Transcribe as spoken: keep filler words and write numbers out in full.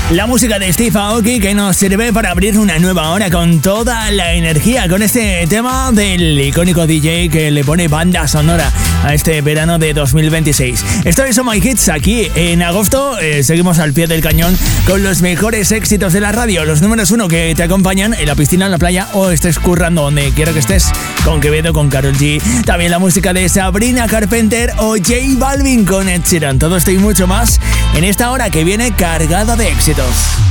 La música de Steve Aoki que nos sirve para abrir una nueva hora con toda la energía, con este tema del icónico D J que le pone banda sonora a este verano de dos mil veintiséis. Esto es Oh My Hits. Aquí en agosto eh, seguimos al pie del cañón con los mejores éxitos de la radio, los números uno que te acompañan en la piscina, en la playa o estés currando donde quiera que estés, con Quevedo, con Karol G. También la música de Sabrina Carpenter o J Balvin con Ed Sheeran. Todo esto y mucho más en esta hora que viene cargada de éxitos.